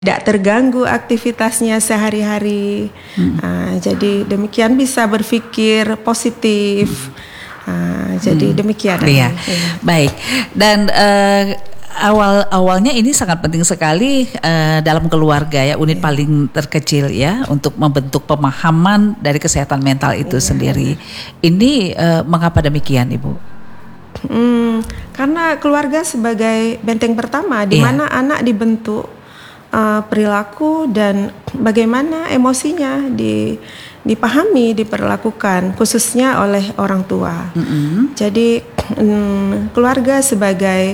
tidak terganggu aktivitasnya sehari-hari. Jadi demikian bisa berpikir positif. Jadi demikian. Iya. Baik. Dan awalnya ini sangat penting sekali dalam keluarga ya, unit paling terkecil ya, untuk membentuk pemahaman dari kesehatan mental itu sendiri. Ini mengapa demikian, Ibu? Karena keluarga sebagai benteng pertama di mana anak dibentuk perilaku dan bagaimana emosinya dipahami, diperlakukan khususnya oleh orang tua. Jadi keluarga sebagai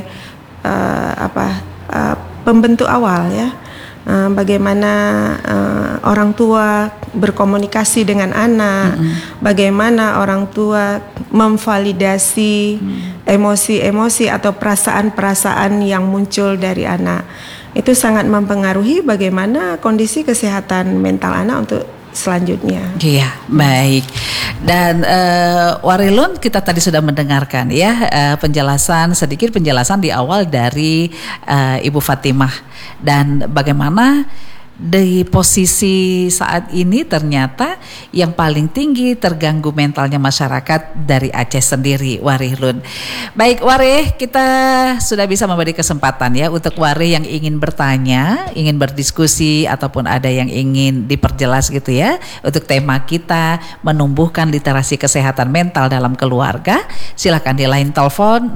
pembentuk awal ya. Bagaimana orang tua berkomunikasi dengan anak, bagaimana orang tua memvalidasi emosi-emosi atau perasaan-perasaan yang muncul dari anak. Itu sangat mempengaruhi bagaimana kondisi kesehatan mental anak untuk selanjutnya. Iya, baik. Dan Warilun, kita tadi sudah mendengarkan ya sedikit penjelasan di awal dari Ibu Fatimah, dan bagaimana di posisi saat ini ternyata yang paling tinggi terganggu mentalnya masyarakat dari Aceh sendiri, Warilun. Baik Warih, kita sudah bisa memberi kesempatan ya untuk Warih yang ingin bertanya, ingin berdiskusi ataupun ada yang ingin diperjelas gitu ya untuk tema kita menumbuhkan literasi kesehatan mental dalam keluarga. Silakan di line telepon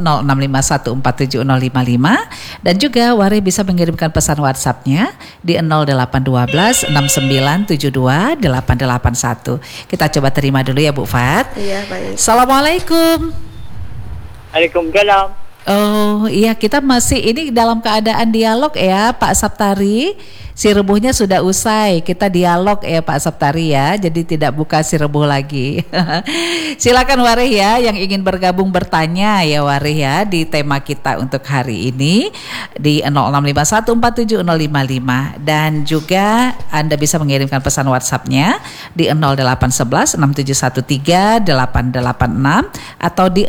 0651470055 dan juga Warih bisa mengirimkan pesan WhatsApp-nya di 0812 6972 881. Kita coba terima dulu ya Bu Fat. Iya, baik. Assalamualaikum. Waalaikumsalam. Oh iya, kita masih ini dalam keadaan dialog ya Pak Saptari. Si rebuhnya sudah usai, kita dialog ya Pak Saptari ya, jadi tidak buka si rebuh lagi. Silakan Warih ya yang ingin bergabung bertanya ya Warih ya di tema kita untuk hari ini di 0651470055 dan juga Anda bisa mengirimkan pesan WhatsApp-nya di 081167138886 atau di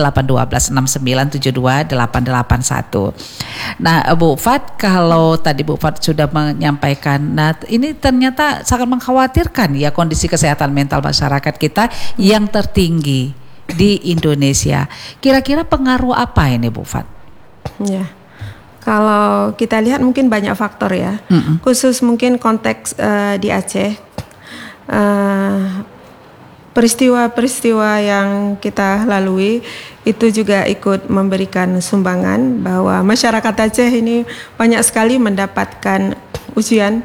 081269728881. Nah Bu Fat, kalau tadi Bu Fat sudah menyampaikan, nah ini ternyata sangat mengkhawatirkan ya kondisi kesehatan mental masyarakat kita yang tertinggi di Indonesia. Kira-kira pengaruh apa ini Bu Fat? Ya, kalau kita lihat mungkin banyak faktor ya, khusus mungkin konteks di Aceh. Peristiwa-peristiwa yang kita lalui itu juga ikut memberikan sumbangan bahwa masyarakat Aceh ini banyak sekali mendapatkan ujian,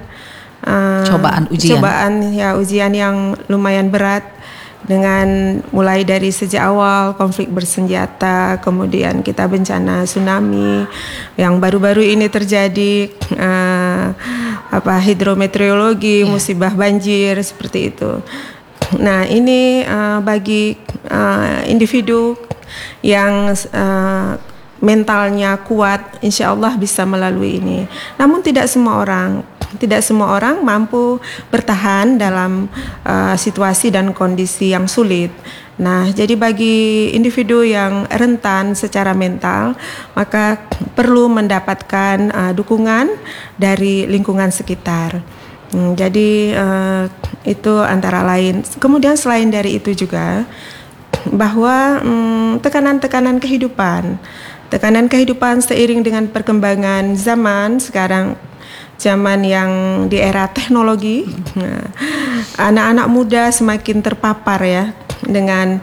ujian yang lumayan berat, dengan mulai dari sejak awal konflik bersenjata, kemudian kita bencana tsunami yang baru-baru ini terjadi, hidrometeorologi, musibah banjir seperti itu. Nah ini bagi individu yang mentalnya kuat, insya Allah bisa melalui ini. Namun tidak semua orang mampu bertahan dalam situasi dan kondisi yang sulit. Nah, jadi bagi individu yang rentan secara mental, maka perlu mendapatkan dukungan dari lingkungan sekitar. Jadi itu antara lain. Kemudian selain dari itu juga bahwa tekanan kehidupan seiring dengan perkembangan zaman sekarang, zaman yang di era teknologi, anak-anak muda semakin terpapar ya dengan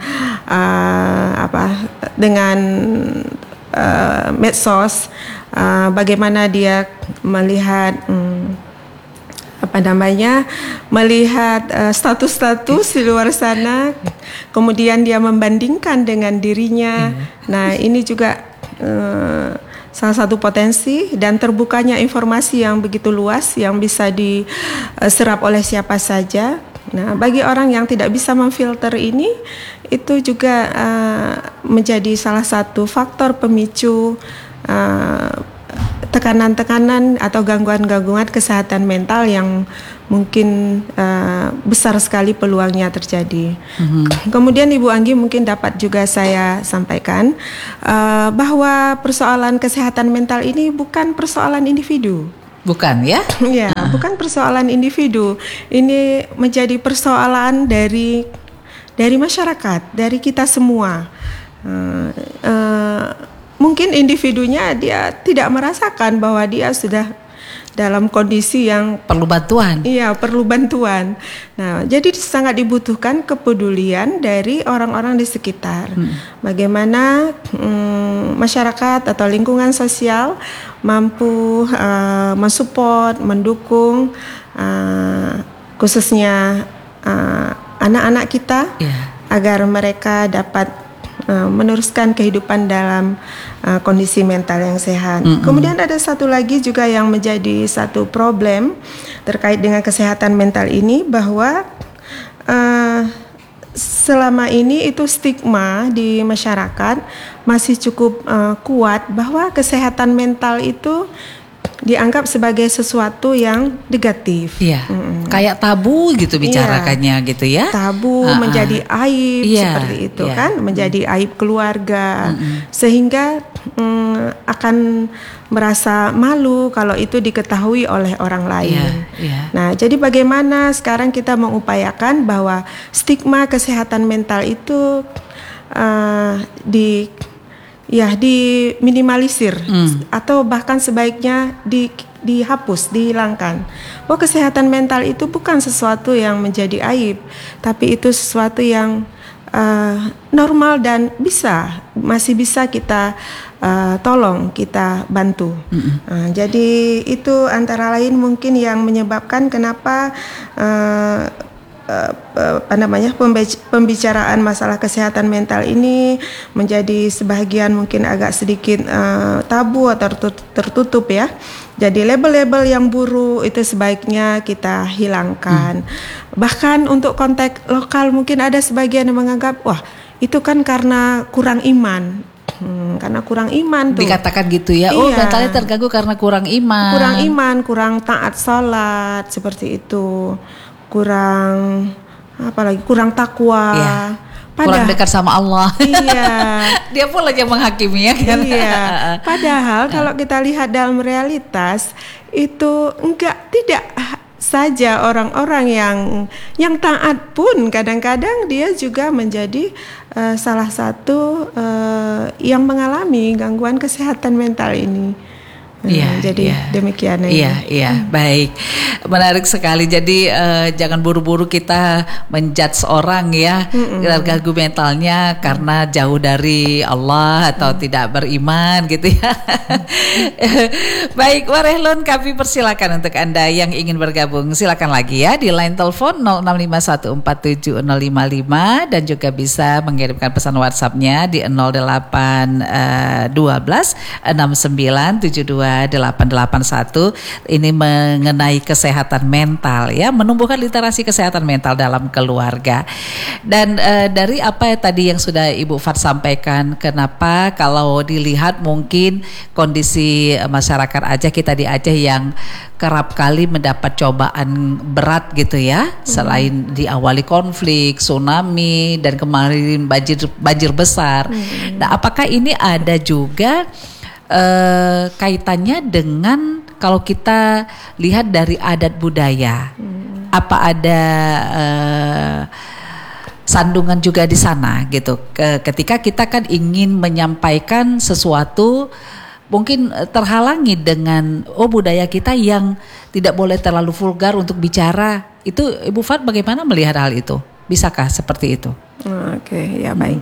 medsos, bagaimana dia melihat status-status di luar sana, kemudian dia membandingkan dengan dirinya. Nah, ini juga salah satu potensi, dan terbukanya informasi yang begitu luas yang bisa diserap oleh siapa saja. Nah, bagi orang yang tidak bisa memfilter ini, itu juga menjadi salah satu faktor pemicu tekanan-tekanan atau gangguan-gangguan kesehatan mental yang mungkin besar sekali peluangnya terjadi. Kemudian Ibu Anggi mungkin dapat juga saya sampaikan bahwa persoalan kesehatan mental ini bukan persoalan individu. Bukan ya? Ya, bukan persoalan individu. Ini menjadi persoalan dari masyarakat, dari kita semua. Mungkin individunya dia tidak merasakan bahwa dia sudah dalam kondisi yang Perlu bantuan. iya, perlu bantuan. Nah, jadi sangat dibutuhkan kepedulian dari orang-orang di sekitar. Bagaimana masyarakat atau lingkungan sosial mampu mensupport, mendukung khususnya anak-anak kita agar mereka dapat meneruskan kehidupan dalam kondisi mental yang sehat. Kemudian ada satu lagi juga yang menjadi satu problem terkait dengan kesehatan mental ini, bahwa selama ini itu stigma di masyarakat masih cukup kuat bahwa kesehatan mental itu dianggap sebagai sesuatu yang negatif. Iya. Kayak tabu gitu bicarakannya gitu ya. Tabu, menjadi aib seperti itu kan, menjadi aib keluarga. Sehingga akan merasa malu kalau itu diketahui oleh orang lain. Nah, jadi bagaimana sekarang kita mengupayakan bahwa stigma kesehatan mental itu diminimalisir atau bahkan sebaiknya dihapus, dihilangkan. Bahwa kesehatan mental itu bukan sesuatu yang menjadi aib, tapi itu sesuatu yang normal dan masih bisa kita tolong, kita bantu. Jadi itu antara lain mungkin yang menyebabkan kenapa pembicaraan masalah kesehatan mental ini menjadi sebagian mungkin agak sedikit tabu atau tertutup ya. Jadi label-label yang buruk itu sebaiknya kita hilangkan. Bahkan untuk konteks lokal mungkin ada sebagian yang menganggap wah itu kan karena kurang iman. Karena kurang iman tuh. Dikatakan gitu ya. Oh, mentalnya terganggu karena kurang iman. Kurang iman, kurang taat sholat seperti itu. Kurang takwa. Kurang dekat sama Allah. Iya. Dia pula yang menghakimi ya kan. Iya. Padahal kalau kita lihat dalam realitas itu tidak saja orang-orang yang taat pun kadang-kadang dia juga menjadi salah satu yang mengalami gangguan kesehatan mental ini. Jadi demikian. Iya, baik, menarik sekali. Jadi jangan buru-buru kita menjudge orang ya, terganggu mentalnya karena jauh dari Allah atau tidak beriman gitu ya. Baik, Warehlun, kami persilakan untuk Anda yang ingin bergabung, silakan lagi ya di line telepon 0651470055 dan juga bisa mengirimkan pesan WhatsApp-nya di 0812 6972 881. Ini mengenai kesehatan mental ya, menumbuhkan literasi kesehatan mental dalam keluarga. Dan dari apa tadi yang sudah Ibu Fat sampaikan, kenapa kalau dilihat mungkin kondisi masyarakat Aceh, kita di Aceh yang kerap kali mendapat cobaan berat gitu ya, selain diawali konflik, tsunami, dan kemarin banjir besar. Nah, apakah ini ada juga kaitannya dengan kalau kita lihat dari adat budaya, apa ada sandungan juga di sana gitu? Ketika kita kan ingin menyampaikan sesuatu, mungkin terhalangi dengan budaya kita yang tidak boleh terlalu vulgar untuk bicara. Itu Ibu Fat bagaimana melihat hal itu? Bisakah seperti itu? Oke, ya baik.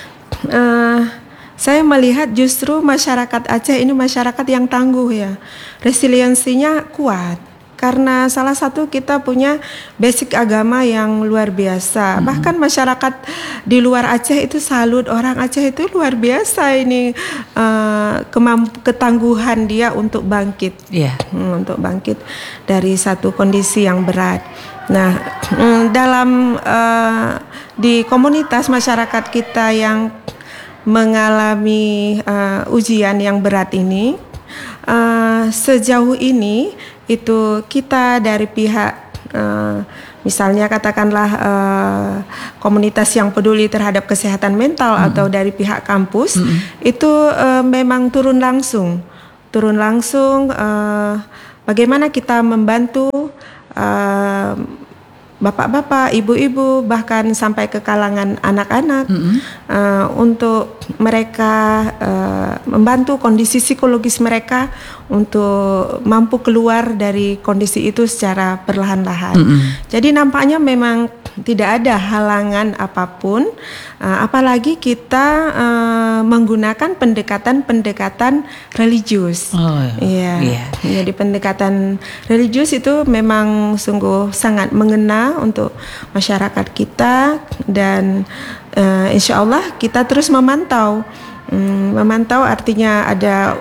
Saya melihat justru masyarakat Aceh ini masyarakat yang tangguh ya. Resiliensinya kuat. Karena salah satu kita punya basic agama yang luar biasa. Bahkan masyarakat di luar Aceh itu salut, orang Aceh itu luar biasa ini ketangguhan dia untuk bangkit. Untuk bangkit dari satu kondisi yang berat. Nah, dalam di komunitas masyarakat kita yang mengalami ujian yang berat ini, sejauh ini itu kita dari pihak misalnya katakanlah komunitas yang peduli terhadap kesehatan mental atau dari pihak kampus itu memang turun langsung bagaimana kita membantu uh, bapak-bapak, ibu-ibu, bahkan sampai ke kalangan anak-anak untuk mereka membantu kondisi psikologis mereka untuk mampu keluar dari kondisi itu secara perlahan-lahan. Jadi nampaknya memang tidak ada halangan apapun, apalagi kita menggunakan pendekatan-pendekatan religius. Jadi pendekatan religius itu memang sungguh sangat mengena untuk masyarakat kita, dan insya Allah kita terus memantau. Memantau artinya ada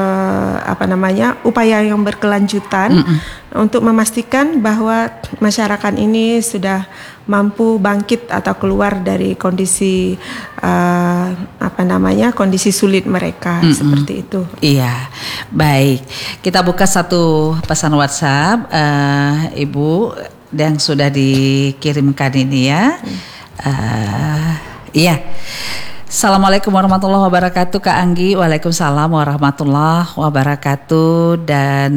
upaya yang berkelanjutan untuk memastikan bahwa masyarakat ini sudah mampu bangkit atau keluar dari kondisi kondisi sulit mereka seperti itu. Iya, baik. Kita buka satu pesan WhatsApp, Ibu, yang sudah dikirimkan ini ya. Iya. Assalamualaikum warahmatullahi wabarakatuh Kak Anggi. Waalaikumsalam warahmatullahi wabarakatuh. Dan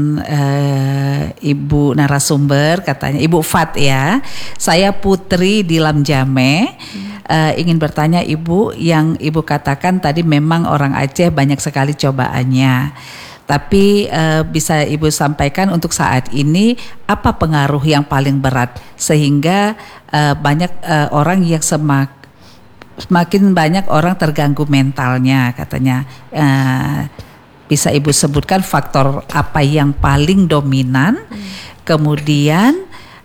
Ibu narasumber katanya Ibu Fat ya. Saya Putri di Lamjame. Ingin bertanya Ibu, yang Ibu katakan tadi memang orang Aceh banyak sekali cobaannya. Tapi bisa Ibu sampaikan untuk saat ini apa pengaruh yang paling berat sehingga banyak orang yang semakin banyak orang terganggu mentalnya katanya. Bisa Ibu sebutkan faktor apa yang paling dominan? Kemudian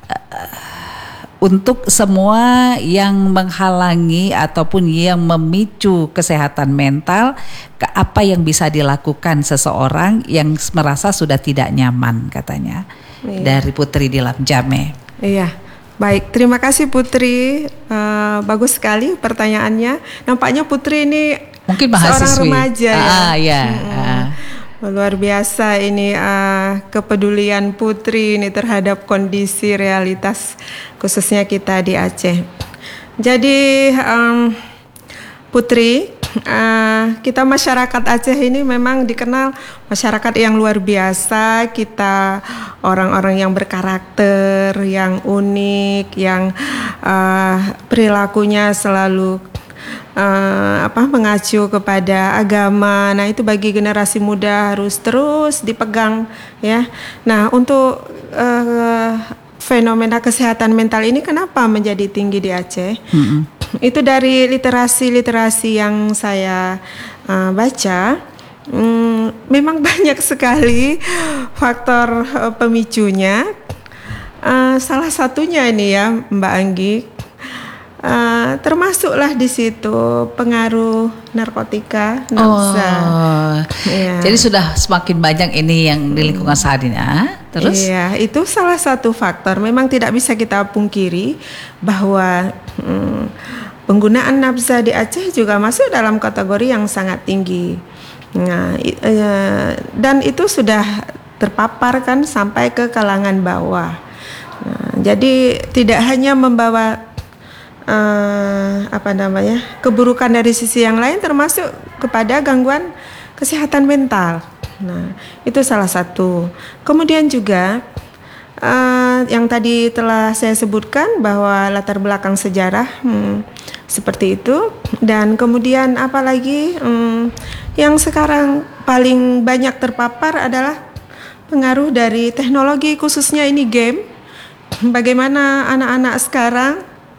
untuk semua yang menghalangi ataupun yang memicu kesehatan mental, apa yang bisa dilakukan seseorang yang merasa sudah tidak nyaman katanya. Dari Putri di Lamjame. Iya. Baik, terima kasih Putri. Bagus sekali pertanyaannya. Nampaknya Putri ini mungkin seorang remaja ya. Ya. Luar biasa ini kepedulian Putri ini terhadap kondisi realitas khususnya kita di Aceh. Jadi Putri, kita masyarakat Aceh ini memang dikenal masyarakat yang luar biasa. Kita orang-orang yang berkarakter, yang unik, yang perilakunya selalu mengacu kepada agama. Nah, itu bagi generasi muda harus terus dipegang ya. Nah, untuk fenomena kesehatan mental ini kenapa menjadi tinggi di Aceh? Itu dari literasi yang saya baca. Memang banyak sekali faktor pemicunya. Salah satunya ini ya Mbak Anggi, termasuklah di situ pengaruh narkotika, nafsa. Ya. Jadi sudah semakin banyak ini yang di lingkungan saat ini. Terus? Iya, itu salah satu faktor. Memang tidak bisa kita pungkiri bahwa penggunaan nafsa di Aceh juga masuk dalam kategori yang sangat tinggi. Nah, dan itu sudah terpapar kan sampai ke kalangan bawah. Nah, jadi tidak hanya membawa keburukan dari sisi yang lain, termasuk kepada gangguan kesehatan mental. Nah, itu salah satu. Kemudian juga yang tadi telah saya sebutkan bahwa latar belakang sejarah seperti itu, dan kemudian apalagi yang sekarang paling banyak terpapar adalah pengaruh dari teknologi, khususnya ini game. Bagaimana anak-anak sekarang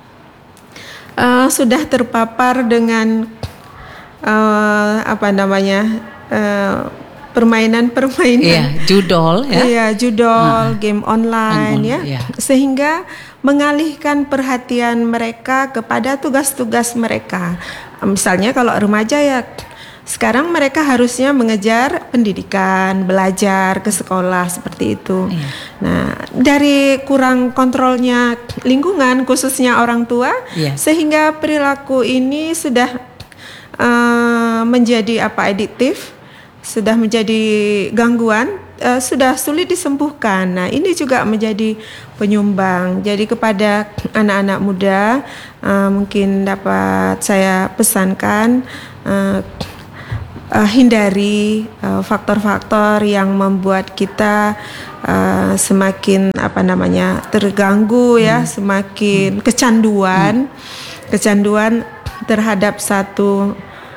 sudah terpapar dengan permainan-permainan, judol ya. Iya, judol, game online ya. Sehingga mengalihkan perhatian mereka kepada tugas-tugas mereka. Misalnya kalau remaja ya, sekarang mereka harusnya mengejar pendidikan, belajar ke sekolah seperti itu. Nah, dari kurang kontrolnya lingkungan, khususnya orang tua, sehingga perilaku ini sudah menjadi adiktif, sudah menjadi gangguan, sudah sulit disembuhkan. Nah, ini juga menjadi penyumbang. Jadi kepada anak-anak muda, mungkin dapat saya pesankan, hindari faktor-faktor yang membuat kita semakin terganggu ya, semakin kecanduan terhadap satu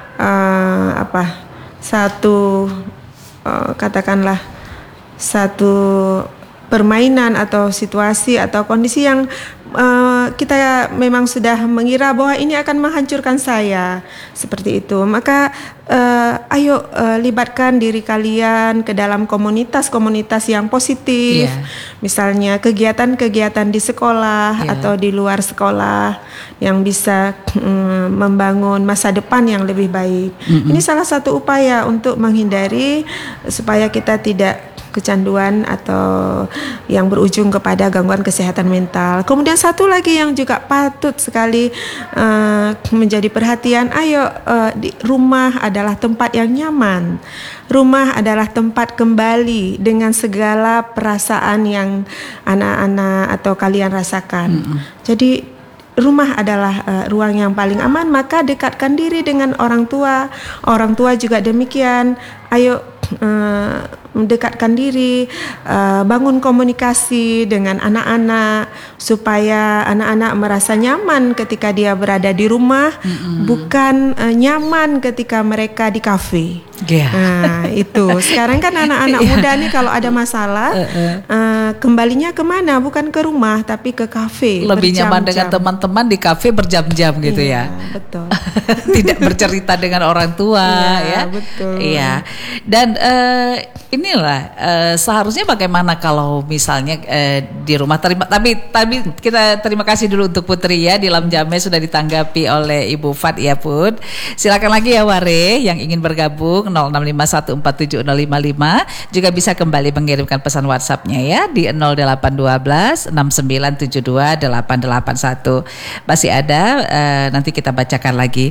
katakanlah satu permainan atau situasi atau kondisi yang kita memang sudah mengira bahwa ini akan menghancurkan saya, seperti itu. Maka ayo libatkan diri kalian ke dalam komunitas-komunitas yang positif, misalnya kegiatan-kegiatan di sekolah atau di luar sekolah yang bisa membangun masa depan yang lebih baik. Ini salah satu upaya untuk menghindari supaya kita tidak kecanduan atau yang berujung kepada gangguan kesehatan mental. Kemudian satu lagi yang juga patut sekali menjadi perhatian, di rumah adalah tempat yang nyaman. Rumah adalah tempat kembali dengan segala perasaan yang anak-anak atau kalian rasakan. Jadi rumah adalah ruang yang paling aman, maka dekatkan diri dengan orang tua. Orang tua juga demikian. Ayo mendekatkan diri, bangun komunikasi dengan anak-anak supaya anak-anak merasa nyaman ketika dia berada di rumah, bukan nyaman ketika mereka di kafe. Nah, itu sekarang kan anak-anak muda nih kalau ada masalah kembalinya kemana? Bukan ke rumah tapi ke kafe. Lebih nyaman dengan teman-teman di kafe berjam-jam gitu ya. Betul. Tidak bercerita dengan orang tua ya. Betul. Iya. Dan inilah seharusnya bagaimana kalau misalnya di rumah tapi kita terima kasih dulu untuk Putri ya, di Lam Jameh sudah ditanggapi oleh Ibu Fat ya Put. Silakan lagi ya Ware yang ingin bergabung 0651470555 juga bisa kembali mengirimkan pesan WhatsApp-nya ya di 0812 6972 881. Masih ada nanti kita bacakan lagi.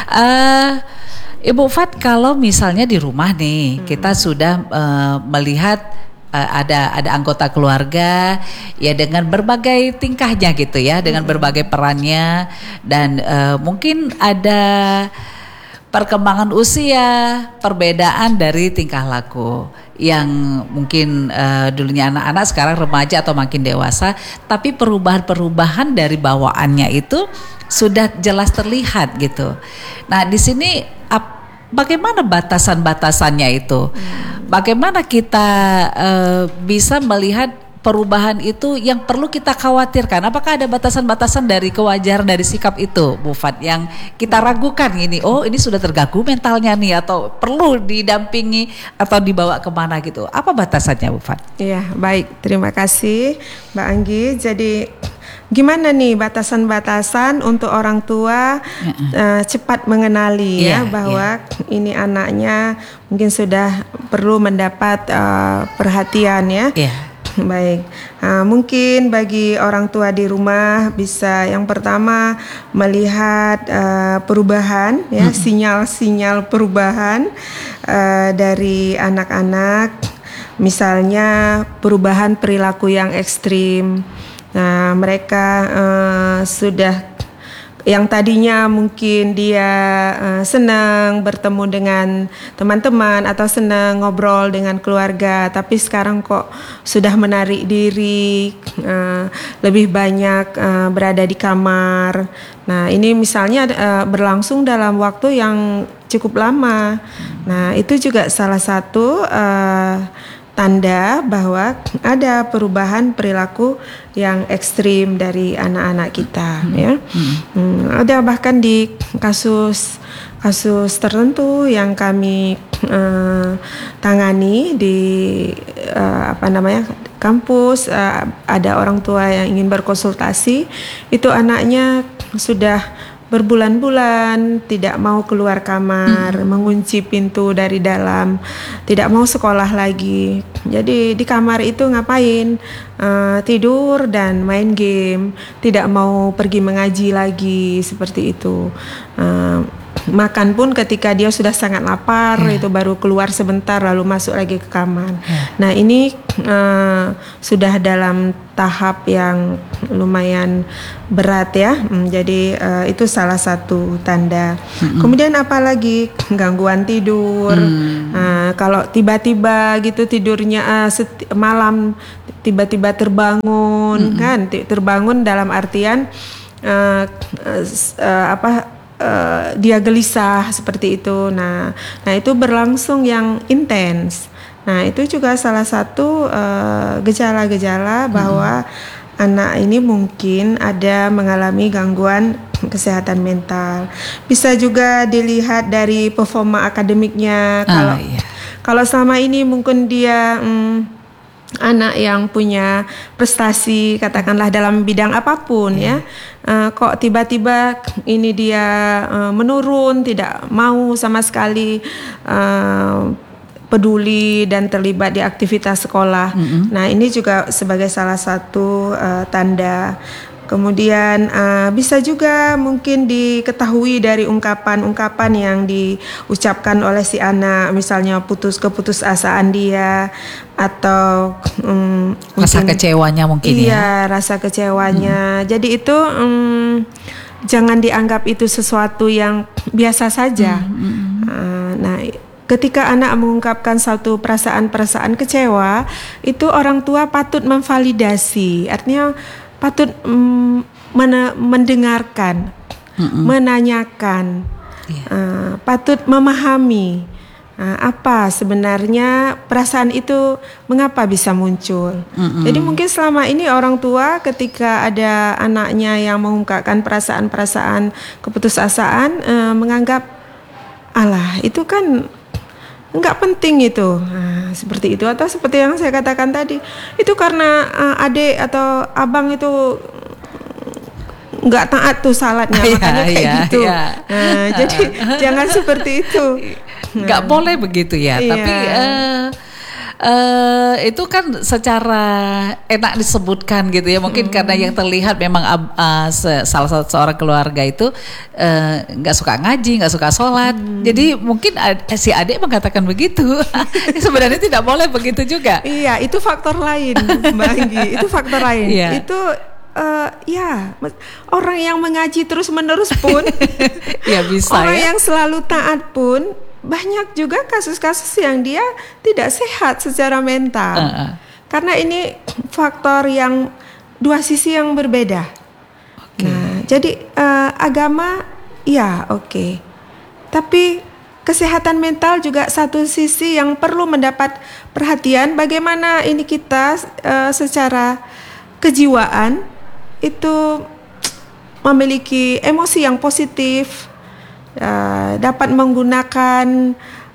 Ibu Fat, kalau misalnya di rumah nih kita sudah melihat ada anggota keluarga ya dengan berbagai tingkahnya gitu ya, dengan berbagai perannya dan mungkin ada perkembangan usia, perbedaan dari tingkah laku yang mungkin dulunya anak-anak sekarang remaja atau makin dewasa, tapi perubahan-perubahan dari bawaannya itu sudah jelas terlihat gitu. Nah, di sini bagaimana batasan-batasannya itu? Bagaimana kita bisa melihat perubahan itu yang perlu kita khawatirkan? Apakah ada batasan-batasan dari kewajaran dari sikap itu, Bu Fat, yang kita ragukan ini? Oh, ini sudah terganggu mentalnya nih, atau perlu didampingi atau dibawa kemana gitu? Apa batasannya, Bu Fat? Iya, baik. Terima kasih, Mbak Anggi. Jadi gimana nih batasan-batasan untuk orang tua cepat mengenali bahwa ini anaknya mungkin sudah perlu mendapat perhatian ya. Baik, mungkin bagi orang tua di rumah bisa yang pertama melihat perubahan ya, sinyal-sinyal perubahan dari anak-anak, misalnya perubahan perilaku yang ekstrim. Nah, mereka sudah yang tadinya mungkin dia senang bertemu dengan teman-teman atau senang ngobrol dengan keluarga, tapi sekarang kok sudah menarik diri, lebih banyak berada di kamar. Nah, ini misalnya berlangsung dalam waktu yang cukup lama. Nah, itu juga salah satu tanda bahwa ada perubahan perilaku yang ekstrim dari anak-anak kita ya. Ada bahkan di kasus tertentu yang kami tangani di kampus, ada orang tua yang ingin berkonsultasi, itu anaknya sudah berbulan-bulan tidak mau keluar kamar, mengunci pintu dari dalam, tidak mau sekolah lagi. Jadi di kamar itu ngapain? Tidur dan main game, tidak mau pergi mengaji lagi, seperti itu. makan pun ketika dia sudah sangat lapar, itu baru keluar sebentar lalu masuk lagi ke kamar. Nah ini sudah dalam tahap yang lumayan berat ya. Jadi itu salah satu tanda. Kemudian apalagi gangguan tidur. Kalau tiba-tiba gitu tidurnya malam tiba-tiba terbangun kan, terbangun dalam artian dia gelisah seperti itu. Nah itu berlangsung yang intens. Nah itu juga salah satu gejala-gejala bahwa anak ini mungkin ada mengalami gangguan kesehatan mental. Bisa juga dilihat dari performa akademiknya. Kalau selama ini mungkin dia anak yang punya prestasi katakanlah dalam bidang apapun ya, kok tiba-tiba ini dia menurun, tidak mau sama sekali peduli dan terlibat di aktivitas sekolah. Nah ini juga sebagai salah satu tanda. Kemudian bisa juga mungkin diketahui dari ungkapan-ungkapan yang diucapkan oleh si anak, misalnya keputusasaan dia atau rasa kecewanya mungkin rasa kecewanya. Jadi itu jangan dianggap itu sesuatu yang biasa saja. Nah ketika anak mengungkapkan satu perasaan-perasaan kecewa, itu orang tua patut memvalidasi, artinya patut mendengarkan, menanyakan, patut memahami apa sebenarnya perasaan itu mengapa bisa muncul. Jadi mungkin selama ini orang tua ketika ada anaknya yang mengungkapkan perasaan-perasaan keputusasaan menganggap alah itu kan enggak penting itu, seperti itu, atau seperti yang saya katakan tadi, itu karena adik atau abang itu nggak taat tuh salatnya, makanya kayak gitu. Jadi jangan seperti itu. Nggak boleh begitu ya. Tapi itu kan secara enak disebutkan gitu ya, mungkin karena yang terlihat memang salah satu seorang keluarga itu nggak suka ngaji, nggak suka sholat, jadi mungkin si adik mengatakan begitu. Sebenarnya tidak boleh begitu juga. Iya, itu faktor lain, Mbak Anggi. Itu faktor lain. Itu orang yang mengaji terus menerus pun, bisa orang yang selalu taat pun, banyak juga kasus-kasus yang dia tidak sehat secara mental. Karena ini faktor yang dua sisi yang berbeda. Nah, jadi agama tapi kesehatan mental juga satu sisi yang perlu mendapat perhatian. Bagaimana ini kita secara kejiwaan itu memiliki emosi yang positif, dapat menggunakan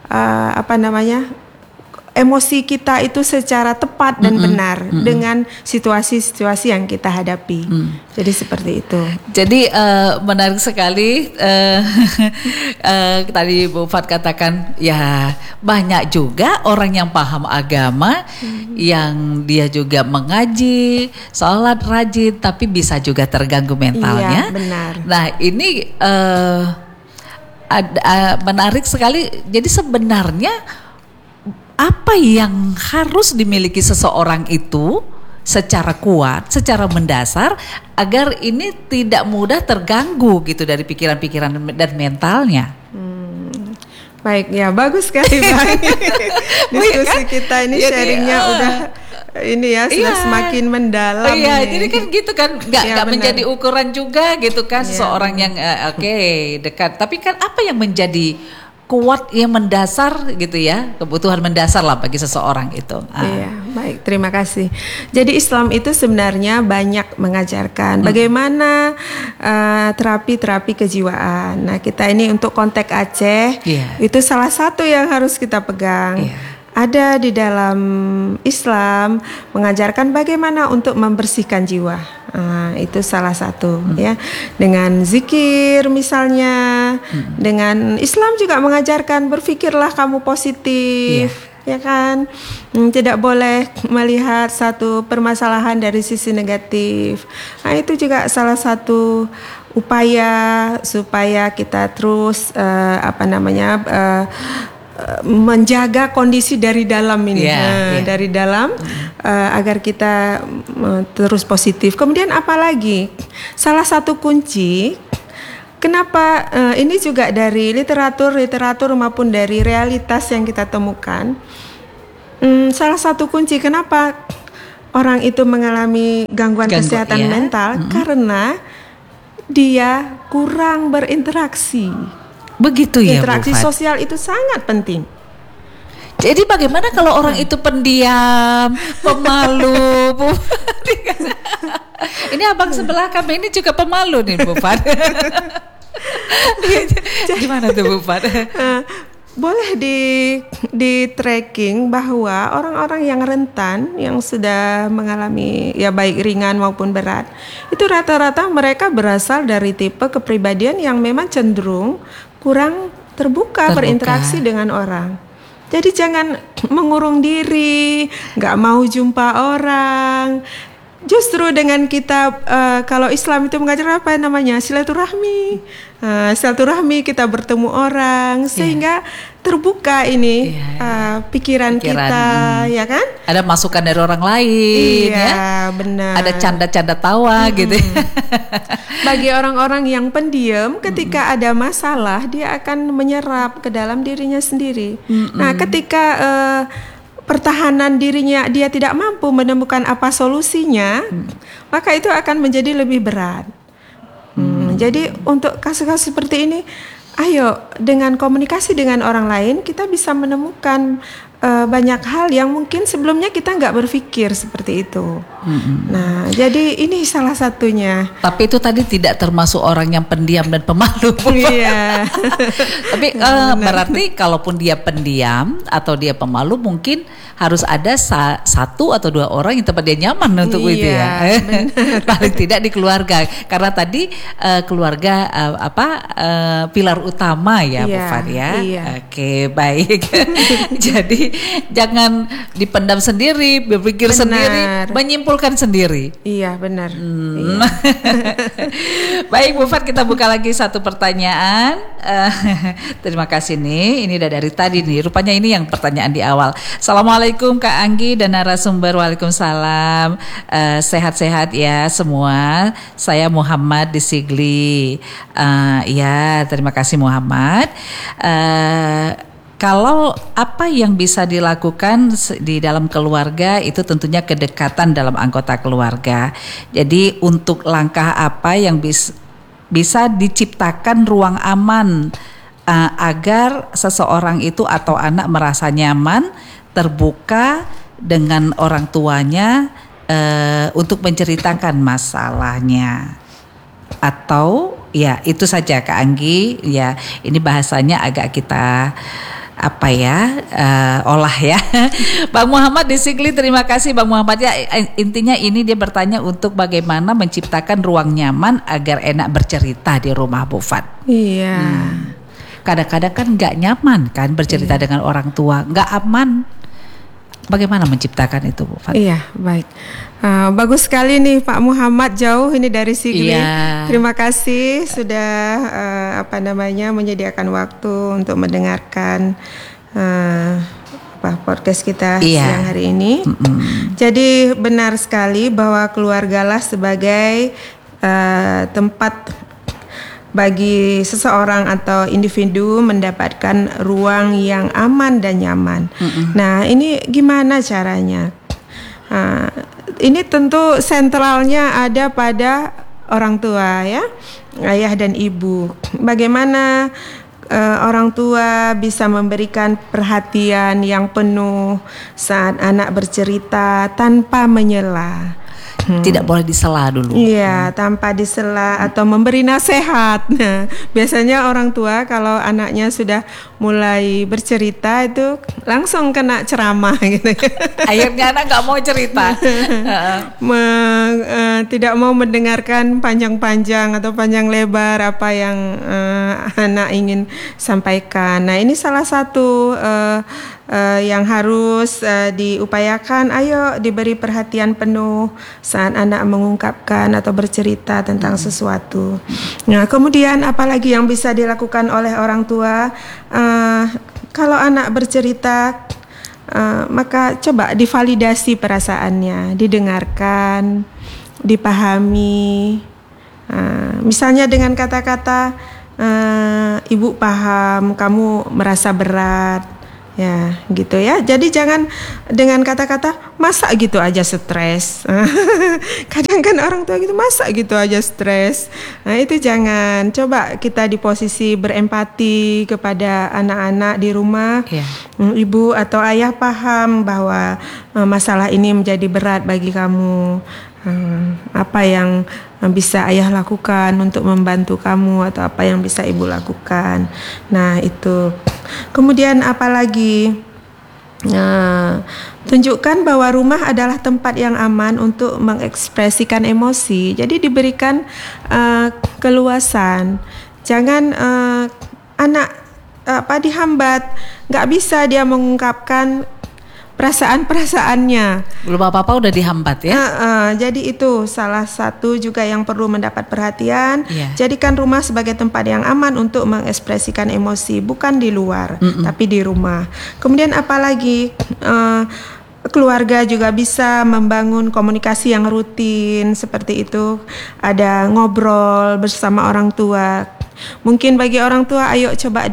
emosi kita itu secara tepat dan benar dengan situasi-situasi yang kita hadapi. Jadi seperti itu. Jadi menarik sekali tadi Bu Fat katakan ya banyak juga orang yang paham agama, yang dia juga mengaji, sholat rajin, tapi bisa juga terganggu mentalnya. Iya, benar. Nah ini menarik sekali. Jadi sebenarnya apa yang harus dimiliki seseorang itu secara kuat, secara mendasar agar ini tidak mudah terganggu gitu dari pikiran-pikiran dan mentalnya. Baik ya, bagus sekali Bang. Diskusi kita ini sharingnya udah ini ya sudah semakin mendalam. Jadi kan gitu kan, nggak menjadi ukuran juga gitu kan seseorang yang dekat. Tapi kan apa yang menjadi kuat yang mendasar gitu ya, kebutuhan mendasar lah bagi seseorang itu. Iya, baik, terima kasih. Jadi Islam itu sebenarnya banyak mengajarkan bagaimana terapi-terapi kejiwaan. Nah kita ini untuk konteks Aceh itu salah satu yang harus kita pegang. Ada di dalam Islam mengajarkan bagaimana untuk membersihkan jiwa. Itu salah satu ya. Dengan zikir misalnya. Dengan Islam juga mengajarkan berpikirlah kamu positif. Ya kan, tidak boleh melihat satu permasalahan dari sisi negatif. Nah itu juga salah satu upaya supaya kita terus menjaga kondisi dari dalam ini, dari dalam agar kita terus positif. Kemudian apalagi salah satu kunci kenapa ini juga dari literatur maupun dari realitas yang kita temukan, salah satu kunci kenapa orang itu mengalami gangguan kesehatan mental karena dia kurang berinteraksi. Begitu ya, interaksi Bu Fat. sosial itu sangat penting. Jadi bagaimana kalau orang itu pendiam, pemalu, Bu? Ini abang sebelah kami ini juga pemalu nih, Bu Fat. Gimana tuh, Bu Fat? Boleh di tracking bahwa orang-orang yang rentan, yang sudah mengalami ya baik ringan maupun berat, itu rata-rata mereka berasal dari tipe kepribadian yang memang cenderung kurang terbuka. Berinteraksi dengan orang. Jadi jangan mengurung diri, nggak mau jumpa orang. Justru dengan kita kalau Islam itu mengajar apa namanya silaturahmi, silaturahmi kita bertemu orang sehingga terbuka ini pikiran kita, ya kan? Ada masukan dari orang lain, benar. Ada canda-canda tawa gitu. Bagi orang-orang yang pendiam, ketika ada masalah dia akan menyerap ke dalam dirinya sendiri. Nah, ketika pertahanan dirinya dia tidak mampu menemukan apa solusinya, maka itu akan menjadi lebih berat. Jadi untuk kasus-kasus seperti ini, ayo dengan komunikasi dengan orang lain kita bisa menemukan banyak hal yang mungkin sebelumnya kita nggak berpikir seperti itu. Nah, jadi ini salah satunya. Tapi itu tadi tidak termasuk orang yang pendiam dan pemalu. Iya. Tapi berarti kalaupun dia pendiam atau dia pemalu, mungkin harus ada satu atau dua orang yang tempat dia nyaman untuk itu ya. Paling tidak di keluarga, karena tadi keluarga pilar utama ya, Bu Fat ya. Oke, baik. Jadi jangan dipendam sendiri, berpikir sendiri, menyimpulkan sendiri. Iya, benar. Baik, Bu Fat, kita buka lagi satu pertanyaan. Terima kasih nih. Ini udah dari tadi nih. Rupanya ini yang pertanyaan di awal. Assalamualaikum Kak Anggi dan narasumber. Waalaikumsalam. Sehat-sehat ya semua. Saya Muhammad di Sigli. Ya, terima kasih Muhammad. Kalau apa yang bisa dilakukan di dalam keluarga itu tentunya kedekatan dalam anggota keluarga. Jadi untuk langkah apa yang bisa diciptakan ruang aman agar seseorang itu atau anak merasa nyaman, terbuka dengan orang tuanya untuk menceritakan masalahnya. Atau ya itu saja Kak Anggi, ya ini bahasanya agak kita olah ya. Bang Muhammad di Sigli, terima kasih Bang Muhammad ya. Intinya ini dia bertanya untuk bagaimana menciptakan ruang nyaman agar enak bercerita di rumah, Bu Fat. Iya. Kadang-kadang kan nggak nyaman kan bercerita dengan orang tua, nggak aman. Bagaimana menciptakan itu, Bu Fat? Iya, baik. Bagus sekali nih Pak Muhammad, jauh ini dari Sigli. Terima kasih sudah menyediakan waktu untuk mendengarkan podcast kita siang hari ini. Jadi benar sekali bahwa keluargalah sebagai tempat bagi seseorang atau individu mendapatkan ruang yang aman dan nyaman. Nah, ini gimana caranya? Ini tentu sentralnya ada pada orang tua ya, ayah dan ibu. Bagaimana orang tua bisa memberikan perhatian yang penuh saat anak bercerita tanpa menyela. Tidak boleh disela dulu. Iya, tanpa disela atau memberi nasihat. Nah, biasanya orang tua kalau anaknya sudah mulai bercerita itu langsung kena ceramah gitu. Akhirnya anak nggak mau cerita. tidak mau mendengarkan panjang-panjang atau panjang lebar apa yang anak ingin sampaikan. Nah, ini salah satu yang harus diupayakan. Ayo diberi perhatian penuh saat anak mengungkapkan atau bercerita tentang sesuatu. Nah, kemudian apalagi yang bisa dilakukan oleh orang tua? Kalau anak bercerita, maka coba divalidasi perasaannya, didengarkan, dipahami. Misalnya dengan kata-kata, ibu paham kamu merasa berat, ya gitu ya. Jadi jangan dengan kata-kata masa gitu aja stres. Kadang kan orang tua gitu, masa gitu aja stres. Nah itu jangan. Coba kita di posisi berempati kepada anak-anak di rumah. Ibu atau ayah paham bahwa masalah ini menjadi berat bagi kamu. Apa yang bisa ayah lakukan untuk membantu kamu, atau apa yang bisa ibu lakukan. Nah itu. Kemudian apalagi, tunjukkan bahwa rumah adalah tempat yang aman untuk mengekspresikan emosi. Jadi diberikan keluasan. Jangan anak dihambat, nggak bisa dia mengungkapkan perasaan-perasaannya. Belum apa-apa udah dihambat ya. Jadi itu salah satu juga yang perlu mendapat perhatian. Jadikan rumah sebagai tempat yang aman untuk mengekspresikan emosi, bukan di luar, tapi di rumah. Kemudian apalagi, keluarga juga bisa membangun komunikasi yang rutin seperti itu. Ada ngobrol bersama orang tua. Mungkin bagi orang tua, ayo coba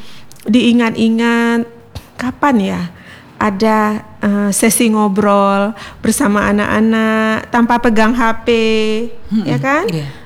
diingat-ingat kapan ya ada sesi ngobrol bersama anak-anak tanpa pegang HP, ya kan?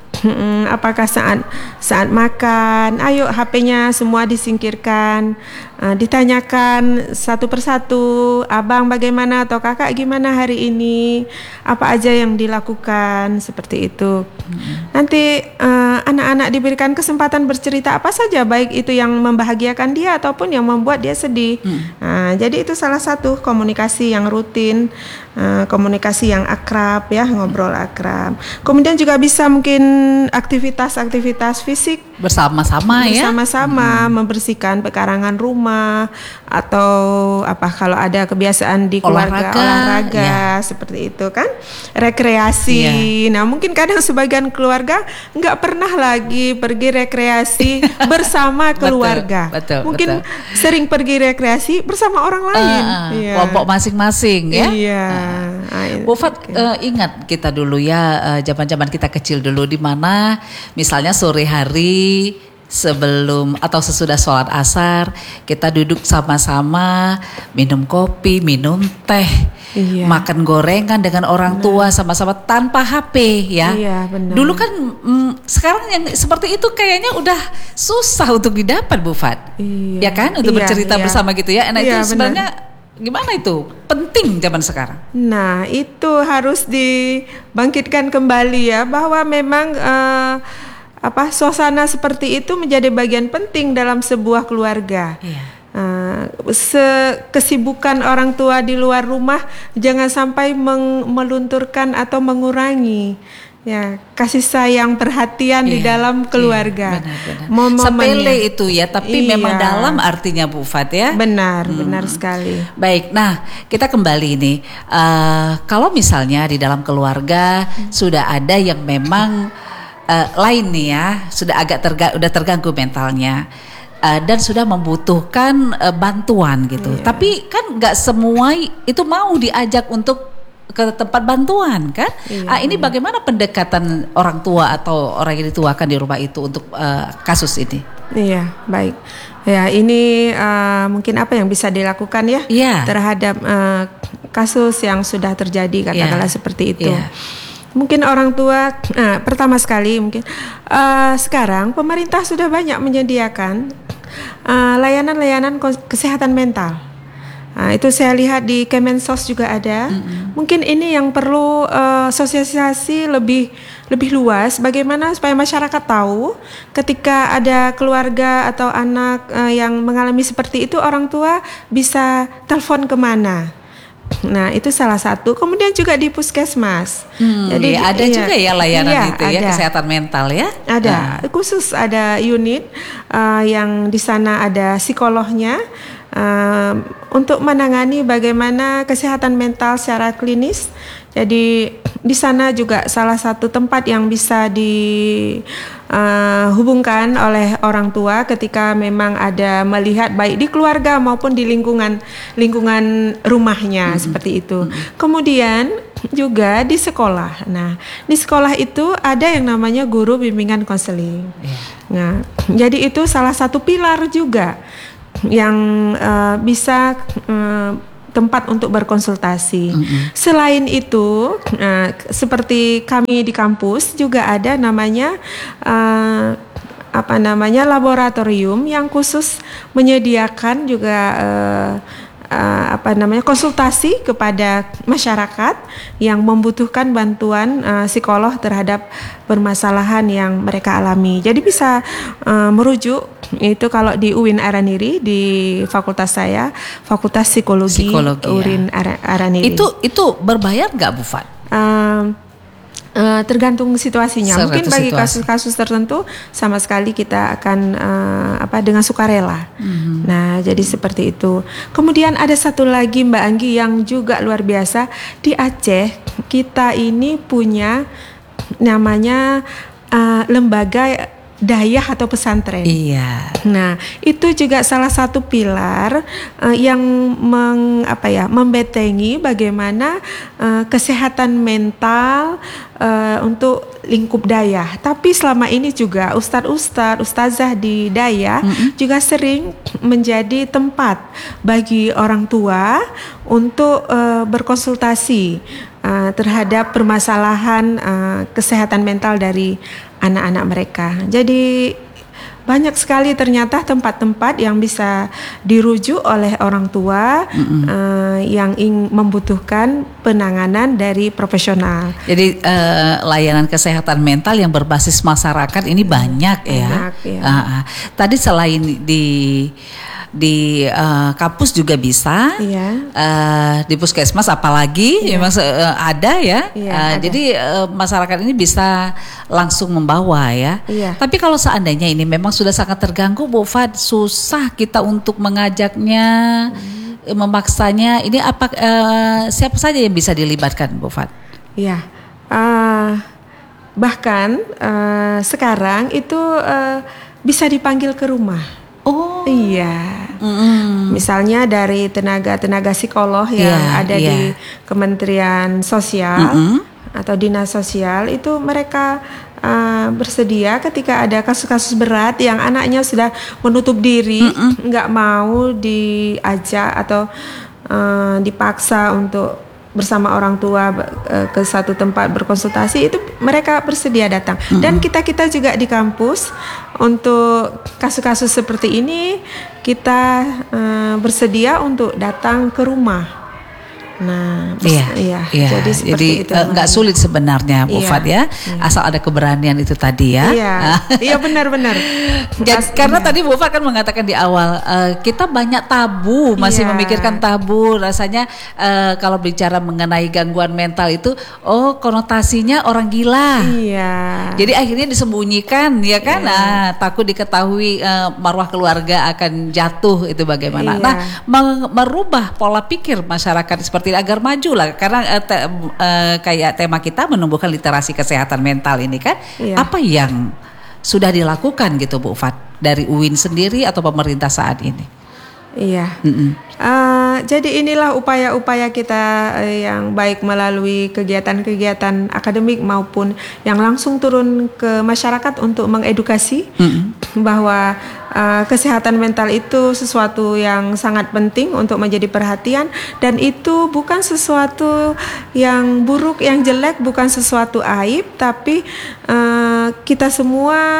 Apakah saat makan, ayo HP-nya semua disingkirkan, ditanyakan satu persatu, abang bagaimana atau kakak gimana hari ini, apa aja yang dilakukan, seperti itu. Nanti anak-anak diberikan kesempatan bercerita apa saja, baik itu yang membahagiakan dia ataupun yang membuat dia sedih. Jadi itu salah satu komunikasi yang rutin, komunikasi yang akrab ya, ngobrol akrab. Kemudian juga bisa mungkin aktivitas fisik bersama-sama ya. Bersama-sama membersihkan pekarangan rumah, atau kalau ada kebiasaan di keluarga olahraga seperti itu kan, rekreasi. Nah mungkin kadang sebagian keluarga nggak pernah lagi pergi rekreasi bersama keluarga. Mungkin sering pergi rekreasi bersama orang lain. Kelompok masing-masing ya. Bu Fat, ingat kita dulu ya, zaman-zaman kita kecil dulu, di mana misalnya sore hari sebelum atau sesudah sholat asar kita duduk sama-sama minum kopi, minum teh, makan gorengan dengan orang tua sama-sama tanpa HP ya. Dulu kan sekarang yang seperti itu kayaknya udah susah untuk didapat, Bu Fat. Ya kan, untuk bercerita bersama gitu ya. Nah itu sebenarnya gimana itu? Penting zaman sekarang. Nah, itu harus dibangkitkan kembali ya, bahwa memang suasana seperti itu menjadi bagian penting dalam sebuah keluarga. Kesibukan orang tua di luar rumah jangan sampai melunturkan atau mengurangi kasih sayang, perhatian di dalam keluarga. Sepele itu ya, tapi memang dalam artinya, Bu Fat ya. Benar sekali. Baik, nah kita kembali ini. Kalau misalnya di dalam keluarga sudah ada yang memang lain nih ya, sudah agak terganggu mentalnya, dan sudah membutuhkan bantuan gitu. Tapi kan nggak semua itu mau diajak untuk ke tempat bantuan kan. Ini bagaimana pendekatan orang tua atau orang yang dituakan di rumah itu untuk kasus ini? Baik. Ya, ini mungkin apa yang bisa dilakukan ya terhadap kasus yang sudah terjadi, katakanlah seperti itu. Mungkin orang tua, pertama sekali mungkin sekarang pemerintah sudah banyak menyediakan layanan-layanan kesehatan mental. Itu saya lihat di Kemensos juga ada. Mungkin ini yang perlu sosialisasi lebih luas, bagaimana supaya masyarakat tahu ketika ada keluarga atau anak yang mengalami seperti itu, orang tua bisa telepon kemana. Nah, itu salah satu. Kemudian juga di puskesmas. Jadi ada juga ya layanan itu ya, ada. kesehatan mental ya. Ada, khusus ada unit yang di sana ada psikolognya untuk menangani bagaimana kesehatan mental secara klinis. Jadi di sana juga salah satu tempat yang bisa dihubungkan oleh orang tua ketika memang ada melihat baik di keluarga maupun di lingkungan rumahnya seperti itu. Kemudian juga di sekolah. Nah, di sekolah itu ada yang namanya guru bimbingan konseling. Nah, jadi itu salah satu pilar juga yang bisa tempat untuk berkonsultasi. Selain itu, seperti kami di kampus juga ada namanya laboratorium yang khusus menyediakan juga konsultasi kepada masyarakat yang membutuhkan bantuan psikolog terhadap permasalahan yang mereka alami. Jadi bisa merujuk itu kalau di UIN Araniri di fakultas saya, Fakultas Psikologi UIN Araniri. Itu berbayar nggak Bu Fat? Tergantung situasinya. Mungkin bagi kasus-kasus tertentu sama sekali kita akan dengan sukarela. Nah, jadi seperti itu. Kemudian ada satu lagi Mbak Anggi yang juga luar biasa. Di Aceh kita ini punya namanya lembaga dayah atau pesantren. Iya. Nah, itu juga salah satu pilar yang membentengi bagaimana kesehatan mental untuk lingkup dayah. Tapi selama ini juga ustazah di dayah juga sering menjadi tempat bagi orang tua untuk berkonsultasi terhadap permasalahan kesehatan mental dari anak-anak mereka. Jadi banyak sekali ternyata tempat-tempat yang bisa dirujuk oleh orang tua yang membutuhkan penanganan dari profesional. Jadi layanan kesehatan mental yang berbasis masyarakat ini banyak ya. Tadi selain di kampus juga bisa, di puskesmas apalagi memang ada ya. Ada. Jadi masyarakat ini bisa langsung membawa ya. Tapi kalau seandainya ini memang sudah sangat terganggu, Bu Fat, susah kita untuk mengajaknya, memaksanya. Ini siapa saja yang bisa dilibatkan, Bu Fat? Iya. Bahkan sekarang itu bisa dipanggil ke rumah. Oh iya, misalnya dari tenaga psikolog yang ada di Kementerian Sosial atau Dinas Sosial itu mereka bersedia ketika ada kasus-kasus berat yang anaknya sudah menutup diri, nggak mau diajak atau dipaksa untuk bersama orang tua ke satu tempat berkonsultasi, itu mereka bersedia datang. Dan kita juga di kampus untuk kasus-kasus seperti ini kita bersedia untuk datang ke rumah. Nah, jadi seperti itu. Nggak sulit sebenarnya, Bu Fat ya, asal ada keberanian itu tadi ya. Iya benar-benar. Karena tadi Bu Fat kan mengatakan di awal kita banyak tabu, masih memikirkan tabu. Rasanya kalau bicara mengenai gangguan mental itu, konotasinya orang gila. Iya. Jadi akhirnya disembunyikan, ya kan? Nah, takut diketahui marwah keluarga akan jatuh, itu bagaimana? Nah, merubah pola pikir masyarakat seperti agar maju lah, karena kayak tema kita menumbuhkan literasi kesehatan mental ini kan, apa yang sudah dilakukan gitu Bu Fat dari UIN sendiri atau pemerintah saat ini? Iya. Jadi inilah upaya-upaya kita yang baik melalui kegiatan-kegiatan akademik maupun yang langsung turun ke masyarakat untuk mengedukasi bahwa kesehatan mental itu sesuatu yang sangat penting untuk menjadi perhatian, dan itu bukan sesuatu yang buruk, yang jelek, bukan sesuatu aib, tapi kita semua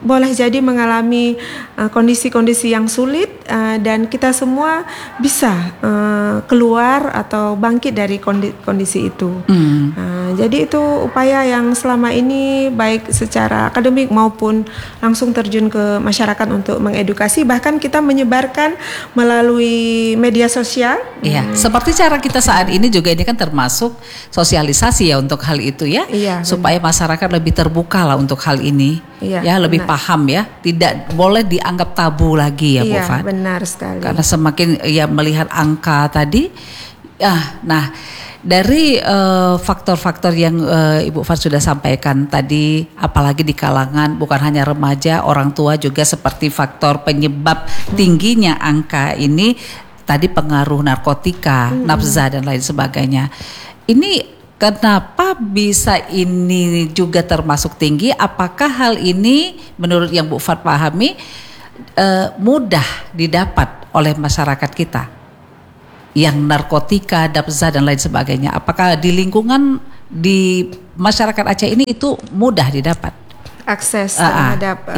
boleh jadi mengalami kondisi-kondisi yang sulit dan kita semua bisa keluar atau bangkit dari kondisi itu. Jadi itu upaya yang selama ini baik secara akademik maupun langsung terjun ke masyarakat untuk mengedukasi, bahkan kita menyebarkan melalui media sosial. Iya, seperti cara kita saat ini juga, ini kan termasuk sosialisasi ya untuk hal itu ya, supaya masyarakat lebih terbuka lah untuk hal ini, ya lebih paham ya, tidak boleh dianggap tabu lagi ya Bu Fat. Iya, benar sekali. Karena semakin ya melihat angka tadi, nah dari faktor-faktor yang Ibu Fat sudah sampaikan tadi, apalagi di kalangan bukan hanya remaja, orang tua juga seperti faktor penyebab tingginya angka ini tadi, pengaruh narkotika, nafza dan lain sebagainya. Ini kenapa bisa ini juga termasuk tinggi? Apakah hal ini menurut yang Bu Fat pahami mudah didapat oleh masyarakat kita? Yang narkotika, nafza dan lain sebagainya. Apakah di lingkungan di masyarakat Aceh ini itu mudah didapat? Akses terhadap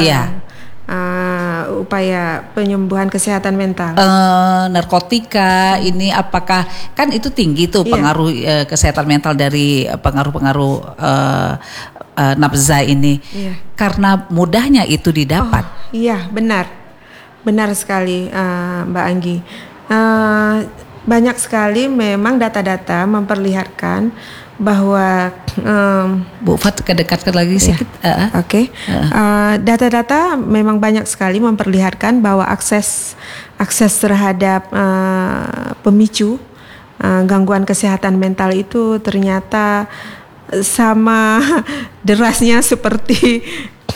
upaya penyembuhan kesehatan mental. Narkotika ini apakah kan itu tinggi tuh pengaruh kesehatan mental dari pengaruh-pengaruh nafza ini. Karena mudahnya itu didapat. Iya, benar sekali Mbak Anggi. Banyak sekali memang data-data memperlihatkan bahwa Bu Fat kedekatkan lagi sedikit. Data-data memang banyak sekali memperlihatkan bahwa akses terhadap pemicu gangguan kesehatan mental itu ternyata sama derasnya seperti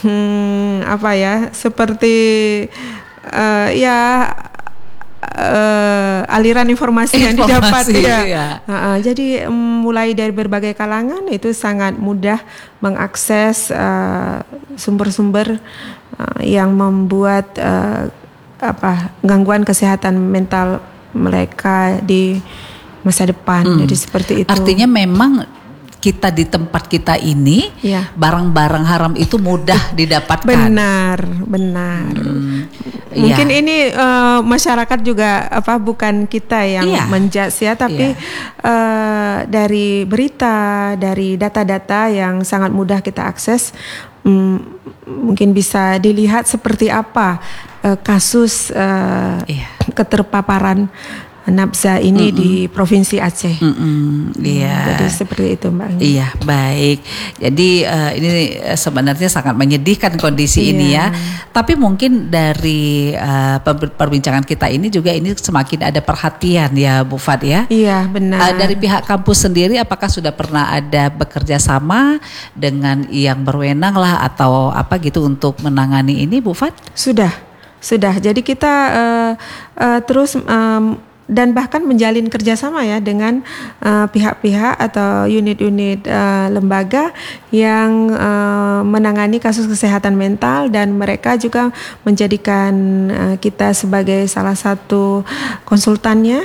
aliran informasi yang didapat jadi mulai dari berbagai kalangan itu sangat mudah mengakses sumber-sumber yang membuat gangguan kesehatan mental mereka di masa depan. Jadi seperti itu. Artinya memang kita di tempat kita ini barang-barang haram itu mudah didapatkan. Benar. Mungkin ini masyarakat juga bukan kita yang menjudge ya, tapi dari berita, dari data-data yang sangat mudah kita akses, mungkin bisa dilihat seperti apa kasus keterpaparan nafza ini di Provinsi Aceh. Jadi seperti itu Mbak Anggi. Iya, baik. Jadi ini sebenarnya sangat menyedihkan kondisi ini ya. Tapi mungkin dari perbincangan kita ini juga ini semakin ada perhatian ya Bu Fat ya. Iya, benar. Dari pihak kampus sendiri apakah sudah pernah ada bekerja sama dengan yang berwenang lah atau apa gitu untuk menangani ini Bu Fat? Sudah. Jadi kita terus dan bahkan menjalin kerjasama ya dengan pihak-pihak atau unit-unit lembaga yang menangani kasus kesehatan mental, dan mereka juga menjadikan kita sebagai salah satu konsultannya.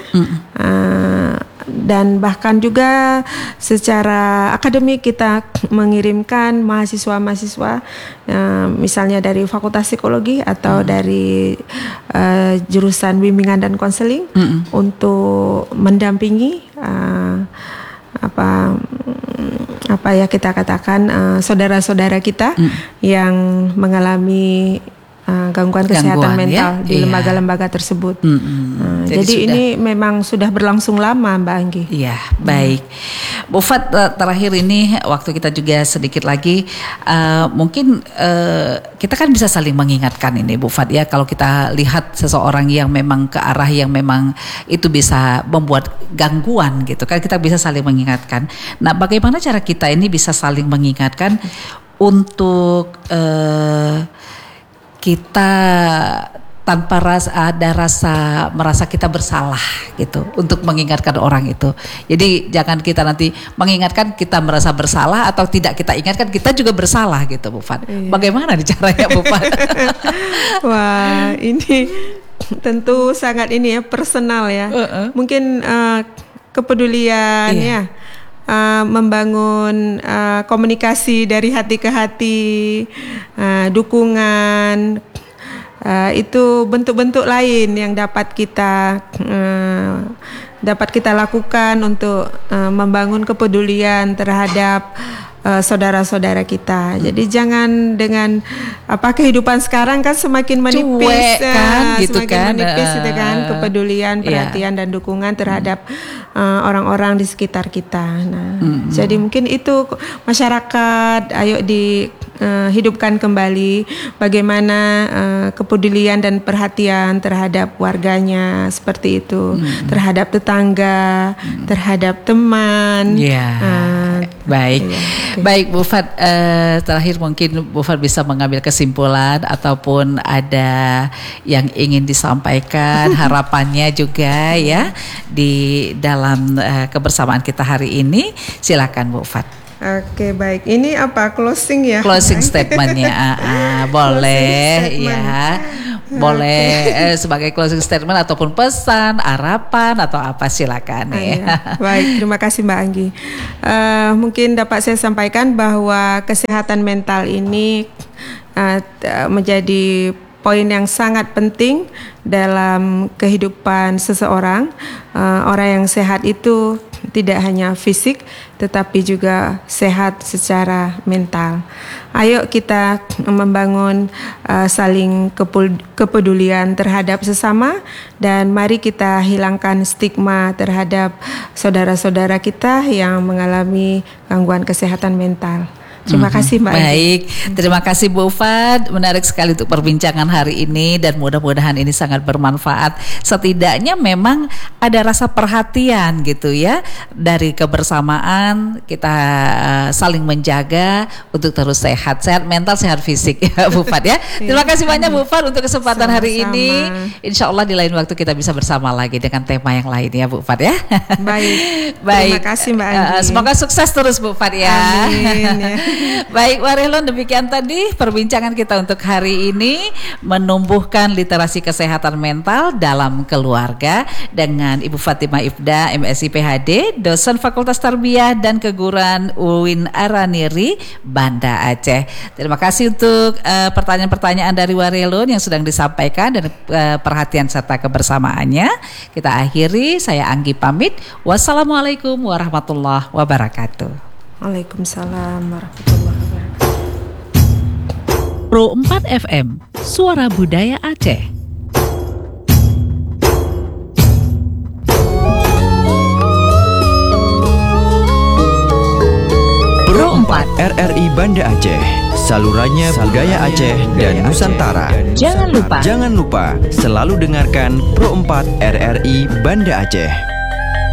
Dan bahkan juga secara akademik kita mengirimkan mahasiswa-mahasiswa misalnya dari Fakultas Psikologi atau dari jurusan bimbingan dan konseling untuk mendampingi apa ya kita katakan saudara-saudara kita yang mengalami gangguan kesehatan mental di lembaga-lembaga tersebut. Jadi ini memang sudah berlangsung lama Mbak Anggi. Iya, baik. Bu Fat, terakhir ini waktu kita juga sedikit lagi, mungkin kita kan bisa saling mengingatkan ini Bu Fat ya, kalau kita lihat seseorang yang memang ke arah yang memang itu bisa membuat gangguan gitu kan, kita bisa saling mengingatkan. Nah, bagaimana cara kita ini bisa saling mengingatkan untuk kita tanpa merasa kita bersalah gitu untuk mengingatkan orang itu. Jadi jangan kita nanti mengingatkan kita merasa bersalah atau tidak kita ingatkan kita juga bersalah gitu Bu Fat. Bagaimana caranya Bu Fat? Wah, ini tentu sangat ini ya personal ya. Mungkin kepedulian ya. membangun komunikasi dari hati ke hati, dukungan. Itu bentuk-bentuk lain yang dapat kita lakukan untuk membangun kepedulian terhadap saudara-saudara kita. Jadi jangan dengan kehidupan sekarang kan semakin menipis, cuek kan, gitu semakin kan, menipis itu kan kepedulian, perhatian dan dukungan terhadap orang-orang di sekitar kita. Nah, jadi mungkin itu masyarakat, ayo hidupkan kembali bagaimana kepedulian dan perhatian terhadap warganya seperti itu, terhadap tetangga, terhadap teman. Baik. Baik Bu Fat, terakhir mungkin Bu Fat bisa mengambil kesimpulan ataupun ada yang ingin disampaikan harapannya juga ya di dalam kebersamaan kita hari ini. Silakan Bu Fat. Oke, baik. Ini apa closing ya? Closing statementnya, boleh closing statement. ya, boleh sebagai closing statement ataupun pesan, harapan atau apa, silakan ya. Baik, terima kasih Mbak Anggi. Mungkin dapat saya sampaikan bahwa kesehatan mental ini menjadi poin yang sangat penting dalam kehidupan seseorang. Orang yang sehat itu tidak hanya fisik, tetapi juga sehat secara mental. Ayo kita membangun saling kepedulian terhadap sesama, dan mari kita hilangkan stigma terhadap saudara-saudara kita yang mengalami gangguan kesehatan mental. Terima kasih Mbak. Baik, terima kasih Bu Fat. Menarik sekali untuk perbincangan hari ini dan mudah-mudahan ini sangat bermanfaat. Setidaknya memang ada rasa perhatian gitu ya, dari kebersamaan kita saling menjaga untuk terus sehat mental, sehat fisik ya Bu Fat ya. Terima kasih banyak Bu Fat untuk kesempatan hari ini. Insya Allah di lain waktu kita bisa bersama lagi dengan tema yang lain ya Bu Fat ya. Baik. Terima kasih Mbak Anggi. Semoga sukses terus Bu Fat ya. Amin ya. Baik Warilon, demikian tadi perbincangan kita untuk hari ini, menumbuhkan literasi kesehatan mental dalam keluarga dengan Ibu Fatimah Ifda, MSI PhD, dosen Fakultas Tarbiyah dan Keguruan UIN Araniri, Banda Aceh. Terima kasih untuk pertanyaan-pertanyaan dari Warilon yang sedang disampaikan dan perhatian serta kebersamaannya. Kita akhiri, saya Anggi pamit. Wassalamualaikum warahmatullahi wabarakatuh. Waalaikumsalam warahmatullahi wabarakatuh. Pro 4 FM, Suara Budaya Aceh. Pro 4 RRI Banda Aceh, salurannya budaya Aceh dan Nusantara. Jangan lupa selalu dengarkan Pro 4 RRI Banda Aceh.